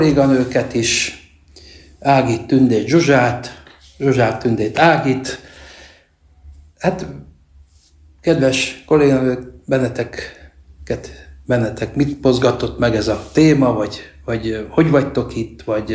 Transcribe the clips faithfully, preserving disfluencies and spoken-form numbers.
kolléganőket is, Ágit, Tündét, Zsuzsát, Zsuzsát, Tündét, Ágit. Hát, kedves kolléganők, benneteket, bennetek mit mozgatott meg ez a téma, vagy, vagy hogy vagytok itt, vagy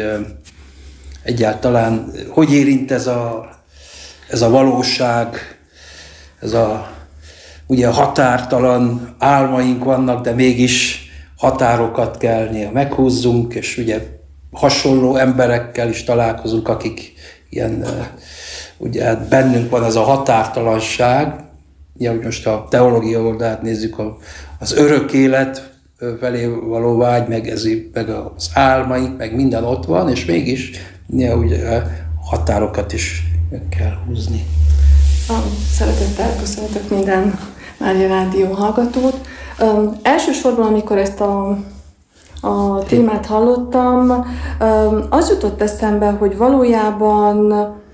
egyáltalán hogy érint ez a, ez a valóság, ez a, ugye határtalan álmaink vannak, de mégis határokat kell néha meghúzzunk, és ugye hasonló emberekkel is találkozunk, akik ilyen, ugye hát bennünk van ez a határtalanság, ja, hogy most a teológia oldalát nézzük, az örök élet felé való vágy, meg, ez, meg az álmaink, meg minden ott van, és mégis ja, ugye, határokat is meg kell húzni. Szeretettel köszöntök minden Mária Rádió hallgatót. Um, elsősorban, amikor ezt a, a témát hallottam, um, az jutott eszembe, hogy valójában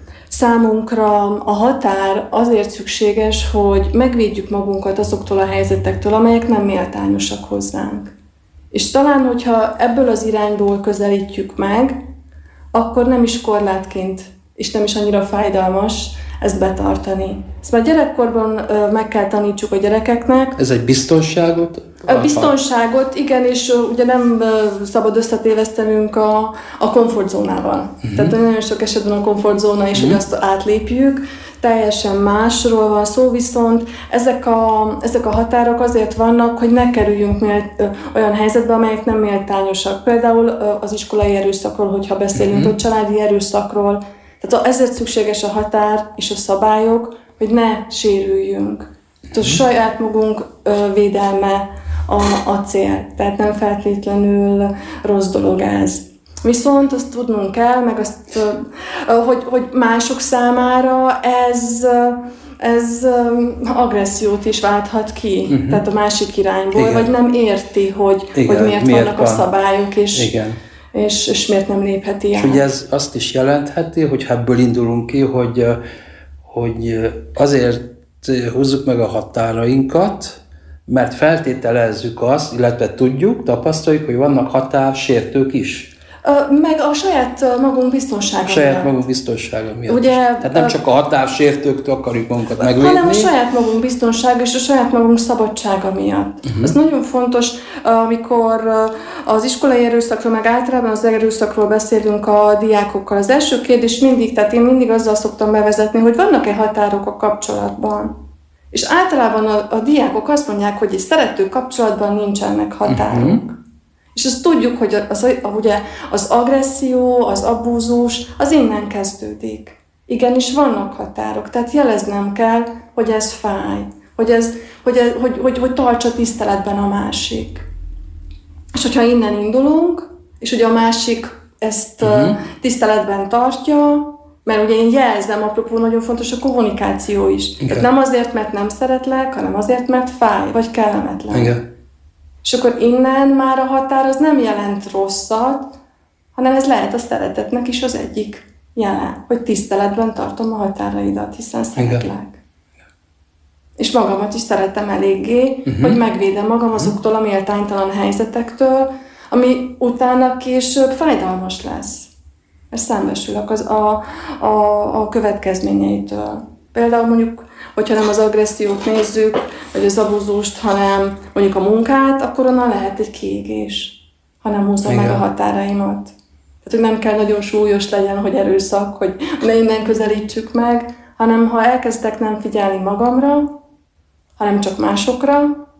számunkra a határ azért szükséges, hogy megvédjük magunkat azoktól a helyzetektől, amelyek nem méltányosak hozzánk. És talán, hogyha ebből az irányból közelítjük meg, akkor nem is korlátként, és nem is annyira fájdalmas ezt betartani. Ezt már gyerekkorban ö, meg kell tanítsuk a gyerekeknek. Ez egy biztonságot? A biztonságot, igen, és ö, ugye nem ö, szabad összetévesztenünk a, a komfortzónával. Uh-huh. Tehát nagyon sok esetben a komfortzóna is, uh-huh. hogy azt átlépjük. Teljesen másról van szó, viszont ezek a, ezek a határok azért vannak, hogy ne kerüljünk mélt, ö, olyan helyzetbe, amelyek nem méltányosak. Például ö, az iskolai erőszakról, hogyha beszélünk, uh-huh. a családi erőszakról. Tehát ezért szükséges a határ és a szabályok, hogy ne sérüljünk. Tehát a saját magunk védelme a, a cél, tehát nem feltétlenül rossz dolog ez. Viszont azt tudnunk kell, meg azt, hogy, hogy mások számára ez, ez agressziót is válthat ki, uh-huh. tehát a másik irányból, igen. vagy nem érti, hogy, igen, hogy miért, miért vannak van. a szabályok, és igen. És, és miért nem lépheti el. És ugye ez azt is jelentheti, hogy ebből indulunk ki, hogy, hogy azért húzzuk meg a határainkat, mert feltételezzük azt, illetve tudjuk, tapasztaljuk, hogy vannak határsértők is. Meg a saját magunk biztonsága A saját miatt. magunk biztonsága miatt. Ugye, Tehát nem csak a határsértőktől akarjuk magunkat megvédni. Hanem a saját magunk biztonsága és a saját magunk szabadsága miatt. Uh-huh. Ez nagyon fontos, amikor az iskolai erőszakról, meg általában az erőszakról beszélünk a diákokkal. Az első kérdés mindig, tehát én mindig azzal szoktam bevezetni, hogy vannak-e határok a kapcsolatban. És általában a, a diákok azt mondják, hogy egy szerető kapcsolatban nincsenek határok. Uh-huh. És azt tudjuk, hogy az, ugye, az agresszió, az abúzus, az innen kezdődik. Igenis vannak határok, tehát jeleznem kell, hogy ez fáj, hogy, ez, hogy, ez, hogy, hogy, hogy tartsa tiszteletben a másik. És hogyha innen indulunk, és ugye a másik ezt uh-huh. tiszteletben tartja, mert ugye én jelzem, apropó nagyon fontos a kommunikáció is. Igen. Tehát nem azért, mert nem szeretlek, hanem azért, mert fáj, vagy kellemetlen. Igen. És akkor innen már a határ az nem jelent rosszat, hanem ez lehet a szeretetnek is az egyik jele, hogy tiszteletben tartom a határaidat, hiszen szeretlek. Igen. És magamat is szeretem eléggé, uh-huh. hogy megvédem magam azoktól a méltánytalan helyzetektől, ami utána később fájdalmas lesz. Mert szembesülök az a, a, a következményeitől. Például mondjuk, hogyha nem az agressziót nézzük, vagy az abúzust, hanem mondjuk a munkát, akkor onnan lehet egy kiégés, ha nem húzom meg a határaimat. Tehát, hogy nem kell nagyon súlyos legyen, hogy erőszak, hogy ne innen közelítsük meg, hanem ha elkezdek nem figyelni magamra, hanem csak másokra,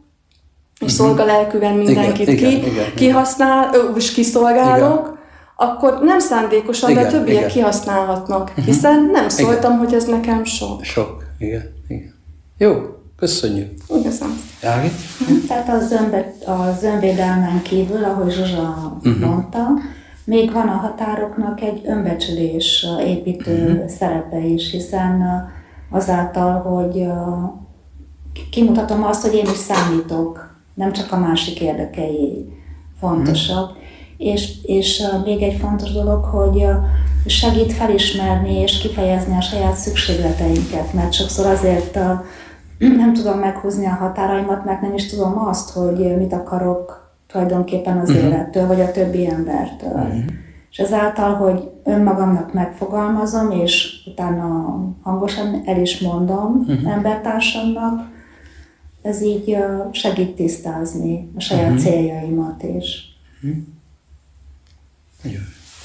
és uh-huh. szolgalelkűen mindenkit igen, ki, igen, igen, kihasznál, és kiszolgálok, igen. akkor nem szándékosan, igen, de többiek igen. kihasználhatnak, uh-huh. hiszen nem szóltam, igen. hogy ez nekem sok. Sok, igen, igen. Jó, köszönjük. Igazán. Ági? Tehát az, önbe, az önvédelmen kívül, ahogy Zsuzsa uh-huh. mondta, még van a határoknak egy önbecsülés építő uh-huh. szerepe is, hiszen azáltal, hogy kimutatom azt, hogy én is számítok, nem csak a másik érdekei fontosak. Uh-huh. És, és még egy fontos dolog, hogy segít felismerni és kifejezni a saját szükségleteinket, mert sokszor azért nem tudom meghúzni a határaimat, mert nem is tudom azt, hogy mit akarok tulajdonképpen az uh-huh. élettől, vagy a többi embertől. Uh-huh. És ezáltal, hogy önmagamnak megfogalmazom, és utána hangosan el is mondom uh-huh. embertársamnak, ez így segít tisztázni a saját uh-huh. céljaimat is. Uh-huh. Jó.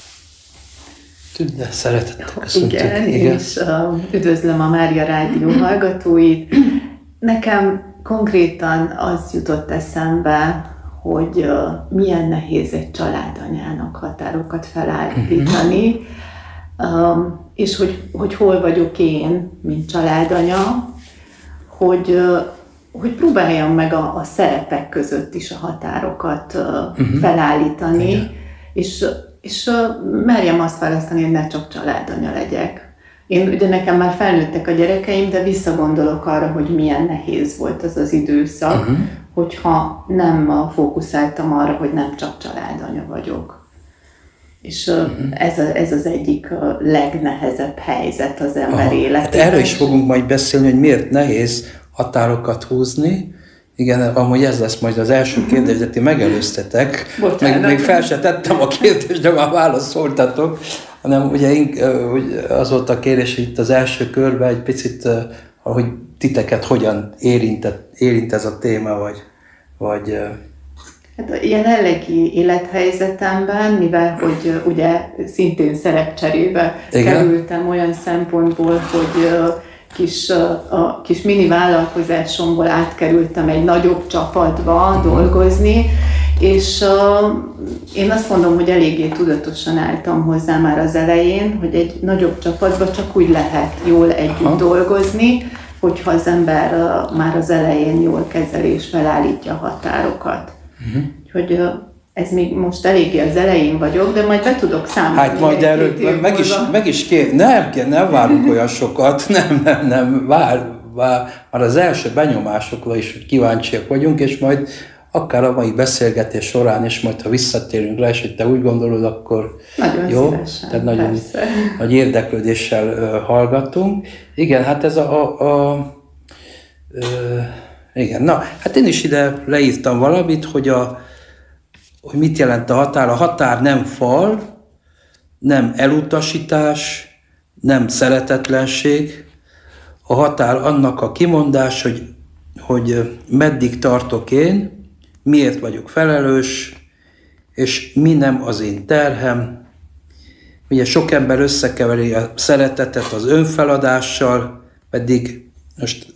Tünde, szeretettel köszöntök. Igen, Igen, és uh, üdvözlöm a Mária Rádió hallgatóit. Nekem konkrétan az jutott eszembe, hogy uh, milyen nehéz egy családanyának határokat felállítani, uh-huh. um, és hogy, hogy hol vagyok én, mint családanya, hogy, uh, hogy próbáljam meg a, a szerepek között is a határokat uh, uh-huh. felállítani, Igen. és és uh, merjem azt választani, hogy ne csak családanya legyek. Én, ugye nekem már felnőttek a gyerekeim, de visszagondolok arra, hogy milyen nehéz volt az az időszak, uh-huh. hogyha nem uh, fókuszáltam arra, hogy nem csak családanya vagyok. És uh, uh-huh. ez, a, ez az egyik uh, legnehezebb helyzet az ember Aha. életében. Hát erről is fogunk majd beszélni, hogy miért nehéz határokat húzni. Igen, amúgy ez lesz majd az első kérdés, de ti megelőztetek. Meg, még fel se tettem a kérdést, de már válaszoltatok. Hanem ugye az volt a kérdés, hogy itt az első körben egy picit, hogy titeket hogyan érintett, érint ez a téma, vagy... vagy hát a jelenlegi élethelyzetemben, mivel hogy ugye szintén szerepcserébe Igen. kerültem olyan szempontból, hogy Kis, a kis mini vállalkozásomból átkerültem egy nagyobb csapatba uh-huh. dolgozni, és uh, én azt mondom, hogy eléggé tudatosan álltam hozzá már az elején, hogy egy nagyobb csapatba csak úgy lehet jól együtt uh-huh. dolgozni, hogyha az ember uh, már az elején jól kezeli és felállítja a határokat. Uh-huh. Úgyhogy uh, ez még most eléggé az elején vagyok, de majd be tudok számolni. Hát majd erről meg is, meg is kér, nem, nem várunk olyan sokat, nem, nem, nem, vár, vár, már az első benyomásokra is kíváncsiak vagyunk, és majd akár a mai beszélgetés során is, majd ha visszatérünk rá, és hogy te úgy gondolod, akkor nagyon jó, szívesen, tehát nagyon nagy érdeklődéssel uh, hallgatunk. Igen, hát ez a, a, a uh, igen, na, hát én is ide leírtam valamit, hogy a hogy mit jelent a határ. A határ nem fal, nem elutasítás, nem szeretetlenség. A határ annak a kimondás, hogy, hogy meddig tartok én, miért vagyok felelős, és mi nem az én terhem. Ugye sok ember összekeveri a szeretetet az önfeladással, pedig most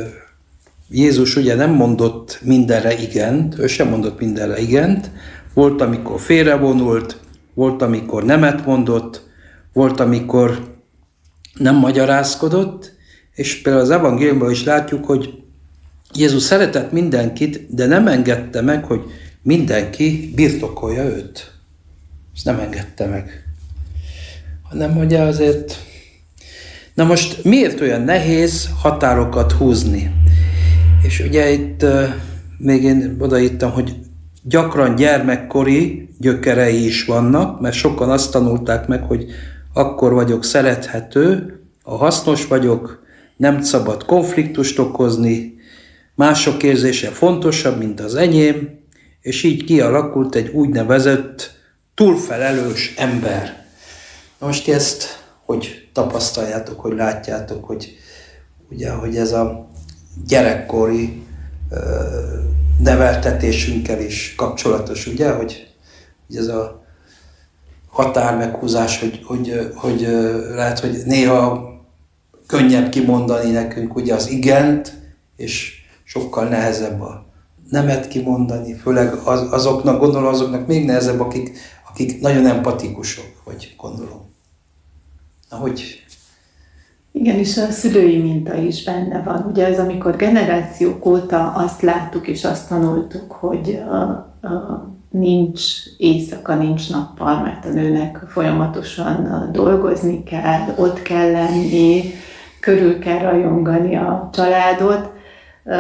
Jézus ugye nem mondott mindenre igent, ő sem mondott mindenre igent, volt, amikor félrevonult, volt, amikor nemet mondott, volt, amikor nem magyarázkodott, és például az evangéliumban is látjuk, hogy Jézus szeretett mindenkit, de nem engedte meg, hogy mindenki birtokolja őt. Ezt nem engedte meg. Hanem ugye azért... Na most miért olyan nehéz határokat húzni? És ugye itt uh, még én odaírtam, hogy gyakran gyermekkori gyökerei is vannak, mert sokan azt tanulták meg, hogy akkor vagyok szerethető, ha hasznos vagyok, nem szabad konfliktust okozni, mások érzése fontosabb, mint az enyém, és így kialakult egy úgynevezett túlfelelős ember. Most ezt hogy tapasztaljátok, hogy látjátok, hogy ugye, hogy ez a gyerekkori uh, neveltetésünkkel is kapcsolatos, ugye, hogy, hogy ez a határ meghúzás, hogy, hogy, hogy uh, lehet, hogy néha könnyebb kimondani nekünk ugye az igent, és sokkal nehezebb a nemet kimondani, főleg az, azoknak, gondolom azoknak még nehezebb, akik, akik nagyon empatikusok, vagy gondolom. Na, hogy... Igen, és a szülői minta is benne van. Ugye ez, amikor generációk óta azt láttuk és azt tanultuk, hogy uh, uh, nincs éjszaka, nincs nappal, mert a nőnek folyamatosan uh, dolgozni kell, ott kell lenni, körül kell rajongani a családot. Uh,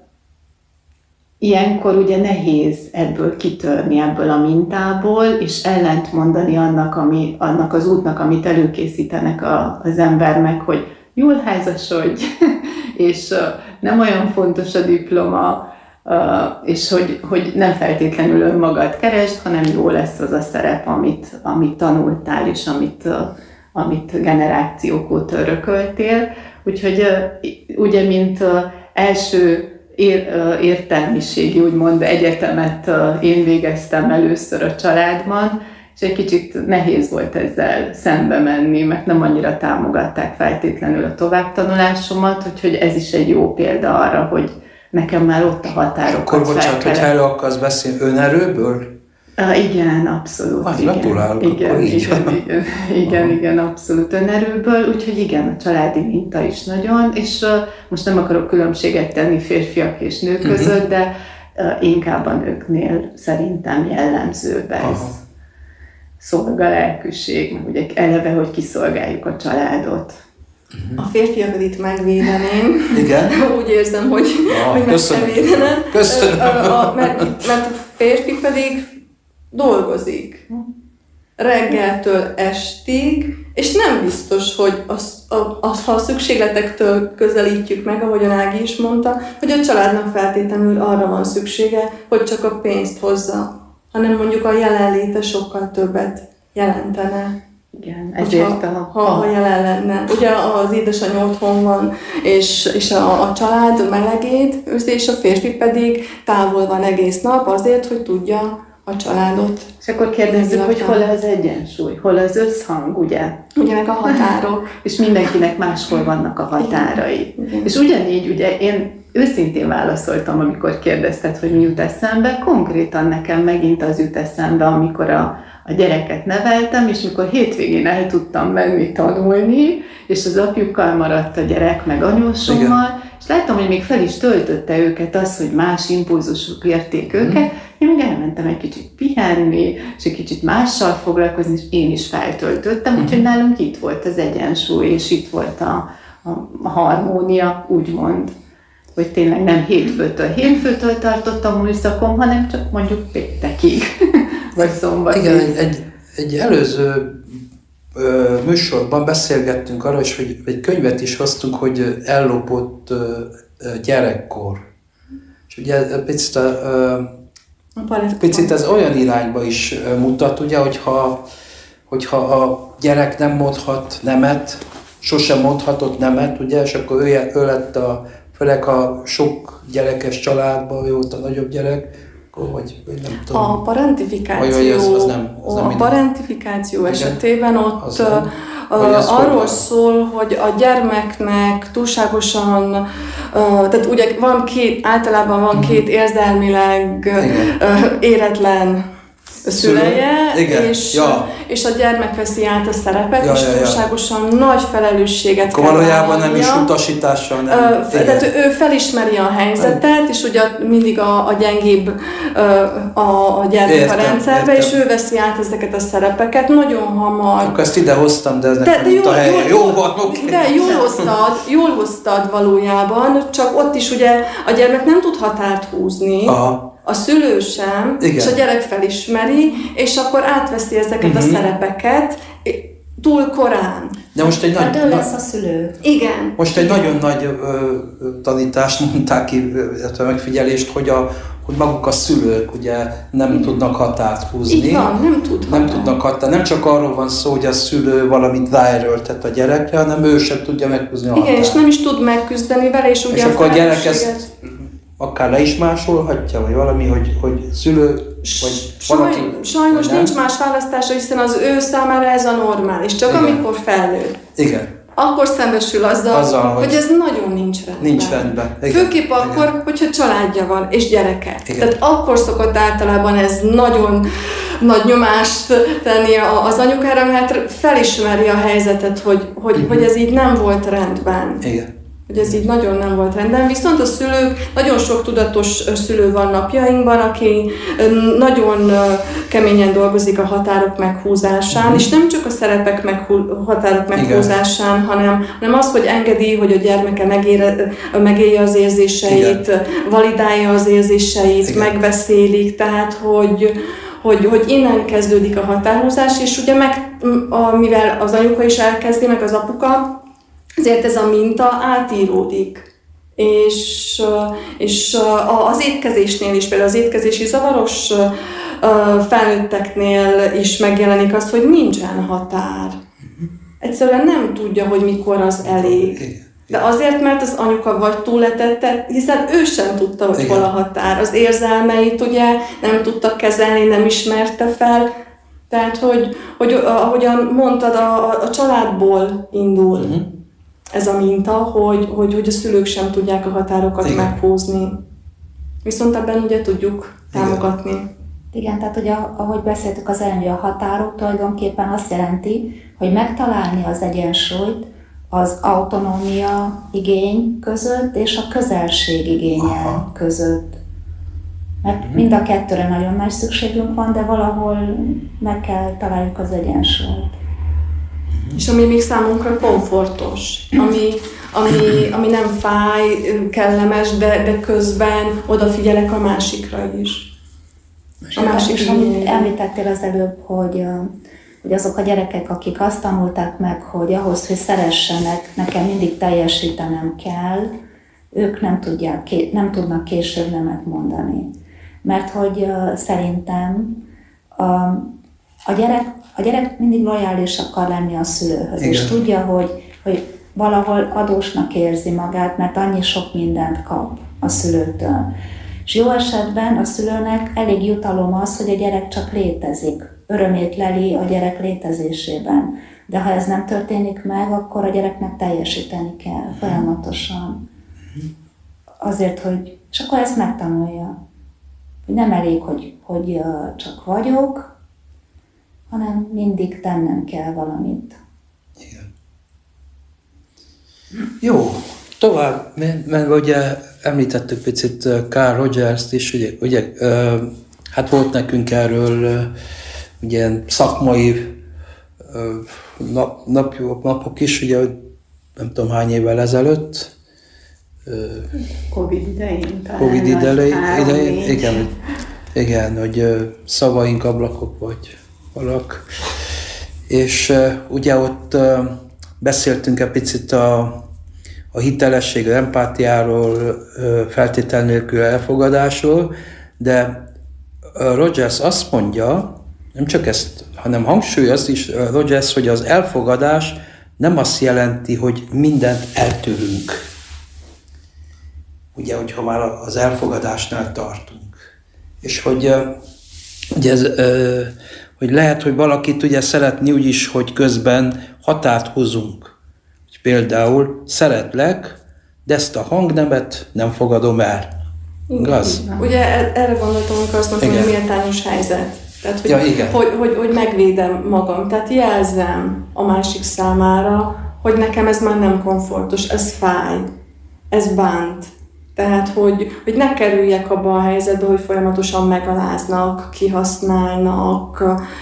ilyenkor ugye nehéz ebből kitörni, ebből a mintából, és ellentmondani annak, ami, annak az útnak, amit előkészítenek a, az embernek, hogy jól házasodj, és uh, nem olyan fontos a diploma, és hogy, hogy nem feltétlenül önmagad keresd, hanem jó lesz az a szerep, amit, amit tanultál, és amit, amit generációk óta örököltél. Úgyhogy ugye, mint első ér, értelmiségi, úgymond egyetemet én végeztem először a családban, és egy kicsit nehéz volt ezzel szembe menni, mert nem annyira támogatták feltétlenül a továbbtanulásomat, úgyhogy ez is egy jó példa arra, hogy nekem már ott a határokat Akkor bocsánat, hogy erről akarsz beszélni, önerőből? Uh, igen, abszolút. Hát, igen. Gratulálok, igen, akkor így. igen, igen, igen, igen, abszolút önerőből, úgyhogy igen, a családi minta is nagyon, és uh, most nem akarok különbséget tenni férfiak és nők uh-huh. között, de uh, inkább a nőknél szerintem jellemzőbb ez. Aha. Szolgalelkűség, meg ugye eleve, hogy kiszolgáljuk a családot. A férfiakat itt megvédeném. Igen? Úgy érzem, hogy, ja, hogy meg kell védenem. Köszönöm. A, a, mert, mert a férfi pedig dolgozik. Reggeltől estig, és nem biztos, hogy az, az, ha a szükségletektől közelítjük meg, ahogyan Ági is mondta, hogy a családnak feltétlenül arra van szüksége, hogy csak a pénzt hozza, hanem mondjuk a jelenléte sokkal többet jelentene. Igen, ezért a... Ha, ha jelen lenne. Ugye az édesanyja otthon van, és, és a, a család melegét őrzi, és a férfi pedig távol van egész nap azért, hogy tudja a családot. És akkor kérdezzük, hogy hol az egyensúly, hol az összhang, ugye? Ugye meg a határok. És mindenkinek máshol vannak a határai. Igen. És ugyanígy, ugye én őszintén válaszoltam, amikor kérdezted, hogy mi jut eszembe, konkrétan nekem megint az jut eszembe, amikor a a gyereket neveltem, és mikor hétvégén el tudtam menni tanulni, és az apjukkal maradt a gyerek, meg anyósommal, igen. És láttam, hogy még fel is töltötte őket az, hogy más impulzusok érték őket, mm. Én meg elmentem egy kicsit pihenni, és egy kicsit mással foglalkozni, és én is feltöltöttem, mm. Úgyhogy nálunk itt volt az egyensúly, és itt volt a, a, a harmónia, úgymond, hogy tényleg nem hétfőtől hétfőtől tartottam műszakom, hanem csak mondjuk péntekig. Vagy szombatig. Igen, egy, egy, egy előző ö, műsorban beszélgettünk arra is, hogy egy könyvet is hoztunk, hogy ellopott ö, gyerekkor. És ugye picit, ö, picit ez olyan irányba is mutat, ugye, hogyha, hogyha a gyerek nem mondhat nemet, sosem mondhatott nemet, ugye, és akkor ő, ő lett a, főleg a sok gyerekes családban, ő volt a nagyobb gyerek, vagy, vagy nem tudom. A parentifikáció, vagy az, az nem, az a parentifikáció esetében ott nem, arról szól, hogy a gyermeknek túlságosan, tehát ugye van két, általában van két érzelmileg igen. éretlen szüleje, és, ja. és a gyermek veszi át a szerepet, ja, és ja, ja. túlságosan nagy felelősséget kell valójában nem is utasítással, nem. Ö, tehát ő felismeri a helyzetet, és ugye mindig a, a gyengébb a, a gyermek értem, a rendszerbe, értem. És ő veszi át ezeket a szerepeket nagyon hamar. Akkor ezt ide hoztam, de ez nekem de, de jó, a helye. Jó, jó van, oké. Okay. De jól hoztad, jól hoztad valójában, csak ott is ugye a gyermek nem tud határt húzni. Aha. A szülő sem, igen. És a gyerek felismeri, és akkor átveszi ezeket uh-huh. a szerepeket túl korán. De most egy hát nagy, ő lesz a szülő. Igen. Most egy igen. nagyon nagy ö, tanítást mondták ki, illetve megfigyelést, hogy, a, hogy maguk a szülők ugye nem igen. tudnak határt húzni. Így van, nem tud Nem tudnak határt. Nem csak arról van szó, hogy a szülő valamit ráerőltet a gyerekre, hanem ő sem tudja meghúzni a határt. Igen, és nem is tud megküzdeni vele, és ugye és a akkor a gyerek ezt akár le is másolhatja, vagy valami, hogy, hogy szülő, vagy Saj, valaki... Sajnos nincs más választása, hiszen az ő számára ez a normális, csak igen. amikor felnő. Igen. Akkor szembesül azzal, azzal hogy, hogy ez nagyon nincs rendben. Nincs rendben. Igen. Főképp akkor, igen. hogyha családja van, és gyereke. Igen. Tehát akkor szokott általában ez nagyon nagy nyomást tenni az anyukára, mert felismeri a helyzetet, hogy, hogy, uh-huh. hogy ez így nem volt rendben. Igen. Hogy ez így nagyon nem volt rendben. Viszont a szülők, nagyon sok tudatos szülő van napjainkban, aki nagyon keményen dolgozik a határok meghúzásán, mm. és nem csak a szerepek meghú- határok meghúzásán, hanem, hanem az, hogy engedi, hogy a gyermeke megére, megélje az érzéseit, igen. validálja az érzéseit, igen. megbeszélik, tehát hogy Hogy, hogy innen kezdődik a határhúzás, és ugye meg, a, mivel az anyuka is elkezdi, meg az apuka, ezért ez a minta átíródik. És, és az étkezésnél is, például az étkezési zavaros felnőtteknél is megjelenik az, hogy nincsen határ. Egyszerűen nem tudja, hogy mikor az elég. De azért, mert az anyuka vagy túletette, hiszen ő sem tudta, hogy hol a határ. Az érzelmeit ugye nem tudta kezelni, nem ismerte fel. Tehát, hogy, hogy ahogyan mondtad, a, a családból indul uh-huh. ez a minta, hogy, hogy, hogy a szülők sem tudják a határokat Igen. meghúzni. Viszont ebben ugye tudjuk támogatni. Igen, Igen tehát ugye ahogy beszéltük az előbb, a határok tulajdonképpen azt jelenti, hogy megtalálni az egyensúlyt az autonómia igény között és a közelség igénye Aha. között. Mert uh-huh. mind a kettőre nagyon nagy szükségünk van, de valahol meg kell találjuk az egyensúlyt. Uh-huh. És ami még számunkra komfortos, ami, ami, ami nem fáj, kellemes, de, de közben odafigyelek a másikra is. A másik, és amit említettél az előbb, hogy, hogy azok a gyerekek, akik azt tanulták meg, hogy ahhoz, hogy szeressenek, nekem mindig teljesítenem kell, ők nem, tudják, nem tudnak később nemet mondani. Mert hogy uh, szerintem a, a, gyerek, a gyerek mindig lojális akar lenni a szülőhöz, Igen. és tudja, hogy, hogy valahol adósnak érzi magát, mert annyi sok mindent kap a szülőtől. És jó esetben a szülőnek elég jutalom az, hogy a gyerek csak létezik, örömét leli a gyerek létezésében. De ha ez nem történik meg, akkor a gyereknek teljesíteni kell folyamatosan. Azért, hogy... És akkor ezt megtanulja. Nem elég, hogy, hogy csak vagyok, hanem mindig tennem kell valamit. Igen. Jó, tovább, mert ugye említettük picit Carl Rogers-t is, ugye, ugye hát volt nekünk erről ugye szakmai nap, nap, napok is, ugye nem tudom hány évvel ezelőtt, Covid idején. Covid idején, idején igen, igen, hogy szavaink ablakok vagy falak. És ugye ott beszéltünk egy picit a, a hitelesség, az empátiáról, feltétel nélkül elfogadásról, de Rogers azt mondja, nem csak ezt, hanem hangsúlyozza is Rogers, hogy az elfogadás nem azt jelenti, hogy mindent eltűrünk. Ugye, hogyha már az elfogadásnál tartunk. És hogy, ugye ez, hogy lehet, hogy valakit ugye szeretni úgy is, hogy közben határt hozunk. Például szeretlek, de ezt a hangnemet nem fogadom el. Igaz? Ugye erre gondoltam, amikor azt mondtam, hogy méltányos helyzet. Tehát, hogy, ja, hogy, hogy, hogy megvédem magam. Tehát jelzem a másik számára, hogy nekem ez már nem komfortos, ez fáj, ez bánt. Tehát, hogy, hogy ne kerüljek abba a helyzetbe, hogy folyamatosan megaláznak, kihasználnak,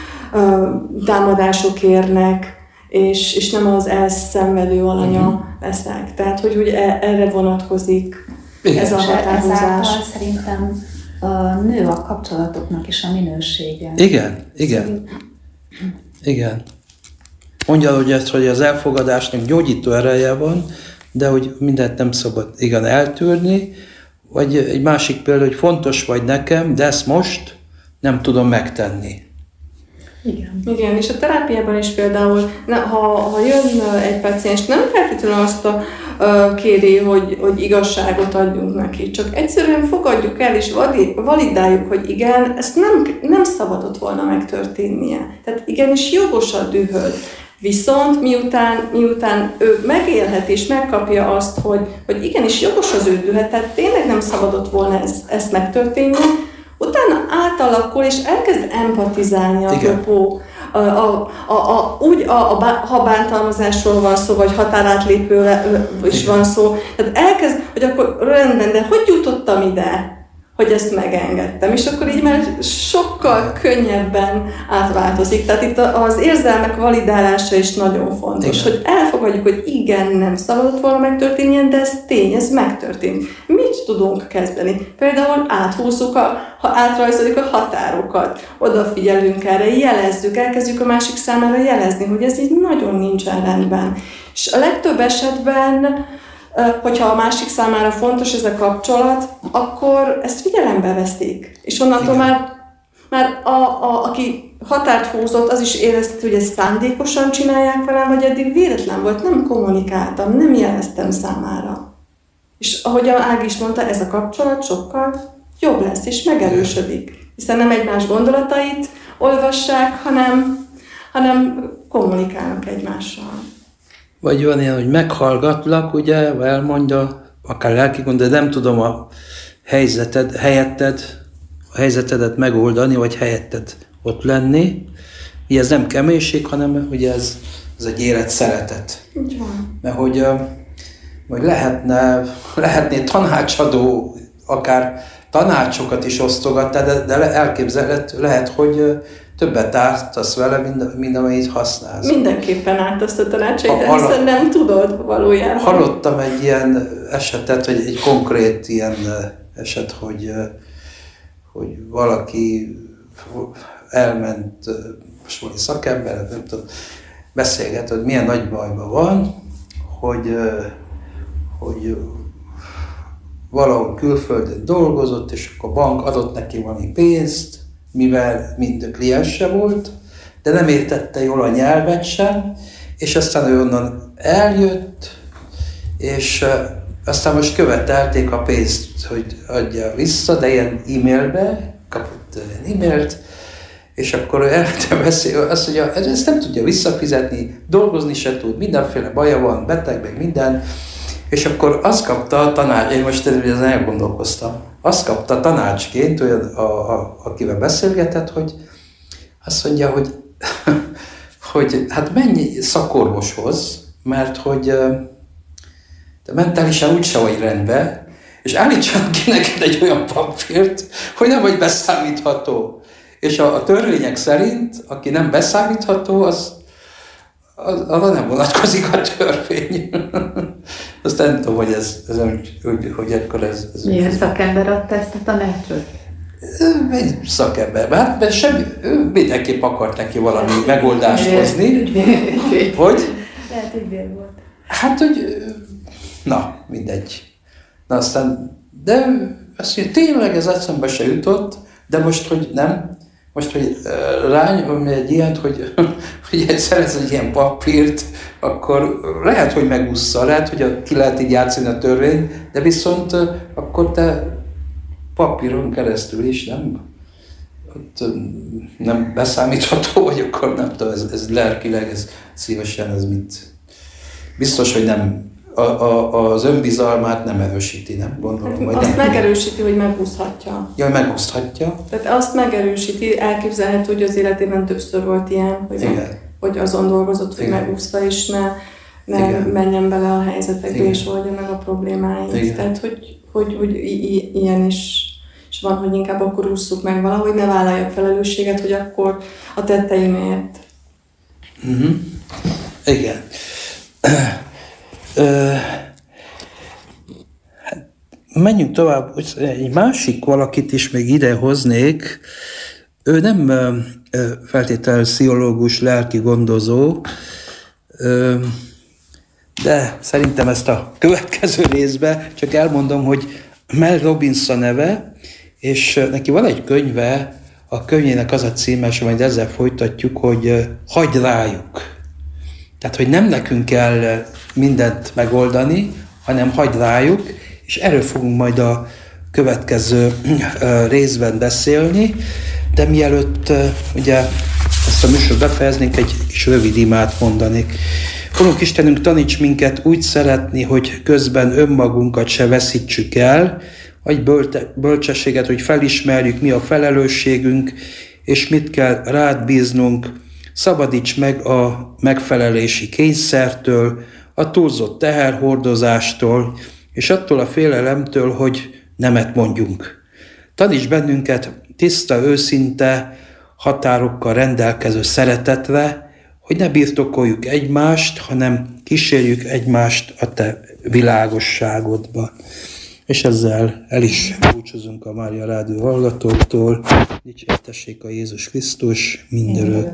támadások érnek, és, és nem az elszenvedő alanya uh-huh. leszek. Tehát, hogy, hogy erre vonatkozik Igen. ez a határozás. Ezáltal szerintem a nő a kapcsolatoknak is a minősége. Igen, igen. Igen. Mondja, hogy, ez, hogy az elfogadásnak gyógyító ereje van, de hogy mindent nem szabad igen eltűrni, vagy egy másik példa, hogy fontos vagy nekem, de ezt most nem tudom megtenni. Igen. Igen, és a terápiában is például, na, ha, ha jön egy paciens, nem feltétlenül azt a, uh, kéri, hogy, hogy igazságot adjunk neki, csak egyszerűen fogadjuk el és validáljuk, hogy igen, ezt nem, nem szabadott volna megtörténnie. Tehát igenis jogos a dühöd. Viszont miután, miután ő megélhet és megkapja azt, hogy, hogy igenis jogos az ő dühe, tehát tényleg nem szabadott volna ez, ezt megtörténni, utána átalakul és elkezd empatizálni a propó. A, a, a, a, úgy, a, a, ha bántalmazásról van szó, vagy határátlépőről is van szó, tehát elkezd, hogy akkor rendben, de hogy jutottam ide, hogy ezt megengedtem, és akkor így már sokkal könnyebben átváltozik. Tehát itt az érzelmek validálása is nagyon fontos, igen. hogy elfogadjuk, hogy igen, nem szabadott volna megtörténjen, de ez tény, ez megtörtént. Mit tudunk kezdeni? Például áthúzzuk, a, ha átrajzoljuk a határokat, odafigyelünk erre, jelezzük, elkezdjük a másik számára jelezni, hogy ez így nagyon nincsen rendben. És a legtöbb esetben hogyha a másik számára fontos ez a kapcsolat, akkor ezt figyelembe veszik. És onnantól Igen. már, már a, a, aki határt húzott, az is érezte, hogy ezt szándékosan csinálják velem, vagy eddig véletlen volt, nem kommunikáltam, nem jeleztem számára. És ahogy Ági is mondta, ez a kapcsolat sokkal jobb lesz, és megerősödik. Hiszen nem egymás gondolatait olvassák, hanem, hanem kommunikálnak egymással. Vagy van ilyen, hogy meghallgatlak, ugye, vagy elmondja, akár lelki gond, de nem tudom a helyzeted, helyetted, a helyzetedet megoldani, vagy helyetted ott lenni. Ugye ez nem keménység, hanem ugye ez, ez egy élet szeretet. Úgy van. Mert hogy, hogy lehetne, lehetné tanácsadó, akár tanácsokat is osztogatni, de, de elképzelhető lehet, hogy többet ártasz vele, mint, mint amennyit használsz. Mindenképpen ártasz a tanácsait, de hiszen nem tudod valójában. Hallottam egy ilyen esetet, vagy egy konkrét ilyen eset, hogy, hogy valaki elment, most valami szakember, nem tudom, beszélget, hogy milyen nagy bajban van, hogy, hogy valahol külföldön dolgozott, és akkor a bank adott neki valami pénzt, mivel mind kliense volt, de nem értette jól a nyelvet sem, és aztán ő onnan eljött, és aztán most követelték a pénzt, hogy adja vissza, de ilyen e-mailbe, kapott ilyen e-mailt, és akkor ő elmentem beszél, azt mondja, ezt nem tudja visszafizetni, dolgozni se tud, mindenféle baja van, beteg, meg minden, és akkor azt kapta a tanács, én most ezen elgondolkoztam, azt kapta tanácsként, olyan, a, a, akivel beszélgetett, hogy azt mondja, hogy, hogy hát menj szakorvoshoz, mert hogy de mentálisan úgyse vagy rendben, és állítsanak ki neked egy olyan papírt, hogy nem vagy beszámítható. És a, a törvények szerint, aki nem beszámítható, az arra nem vonatkozik a törvény. Azt nem tudom, hogy ez, ez hogy, hogy akkor ez... ez milyen szakember adta ezt a tanácsot? Egy szakember. Hát mert semmi, ő mindenképp akart neki valami megoldást hozni. Hogy? Lehet, ügyvéd volt. Hát, hogy... Na, mindegy. Na aztán... De azt mondja, tényleg ez eszembe se jutott, de most, hogy nem... Most, hogy rányom egy ilyet, hogy, hogy egyszer ez egy ilyen papírt, akkor lehet, hogy megúszza, lehet, hogy ki lehet így játszani a törvény, de viszont akkor te papíron keresztül is nem, ott nem beszámítható vagy, akkor nem tudom, ez, ez lelkileg, ez szívesen, ez mit. Biztos, hogy nem, a, a, az önbizalmát nem erősíti, nem? Gondolom, hát, azt nem. Megerősíti, hogy megúszhatja. Ja, megúszhatja. Tehát azt megerősíti, elképzelhető, hogy az életében többször volt ilyen, hogy, meg, hogy azon dolgozott, hogy megúszta, és ne, ne menjen bele a helyzetekbe, Igen. és oldja meg a problémáit. Igen. Tehát, hogy, hogy, hogy i- ilyen is, is van, hogy inkább akkor ússzuk meg valahogy, ne vállaljak felelősséget, hogy akkor a tetteimért. Uh-huh. Igen. Ö, hát menjünk tovább, egy másik valakit is még ide hoznék. Ő nem ö, feltétlenül pszichológus, lelki gondozó, ö, de szerintem ezt a következő részben csak elmondom, hogy Mel Robbins a neve, és neki van egy könyve, a könyvének az a címe, és majd ezzel folytatjuk, hogy hagyd rájuk. Tehát, hogy nem nekünk kell mindent megoldani, hanem hagyd rájuk, és erről fogunk majd a következő részben beszélni, de mielőtt ugye ezt a műsort befejeznénk, egy kis rövid imát mondanék. Urunk Istenünk, taníts minket úgy szeretni, hogy közben önmagunkat se veszítsük el, adj bölcsességet, hogy felismerjük, mi a felelősségünk, és mit kell rád bíznunk. Szabadíts meg a megfelelési kényszertől, a túlzott teherhordozástól, és attól a félelemtől, hogy nemet mondjunk. Taníts bennünket tiszta, őszinte, határokkal rendelkező szeretetre, hogy ne birtokoljuk egymást, hanem kísérjük egymást a te világosságodba. És ezzel el is búcsúzunk a Mária Rádió hallgatóktól. Dicsértessék a Jézus Krisztus mindörökké.